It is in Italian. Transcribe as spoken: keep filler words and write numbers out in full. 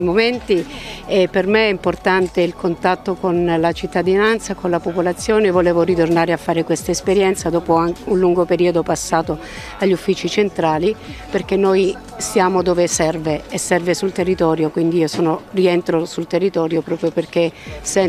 Momenti e per me è importante il contatto con la cittadinanza, con la popolazione. Volevo ritornare a fare questa esperienza dopo un lungo periodo passato agli uffici centrali, perché noi stiamo dove serve e serve sul territorio, quindi io sono, rientro sul territorio proprio perché sento